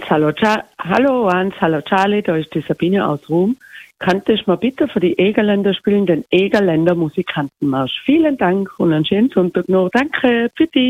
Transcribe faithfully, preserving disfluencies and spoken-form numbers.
hallo, Cha- hallo Hans, hallo Charlie, da ist die Sabine aus Rom. Könntest du mal bitte für die Egerländer spielen, den Egerländer Musikantenmarsch? Vielen Dank und einen schönen Sonntag noch. Danke, bitte.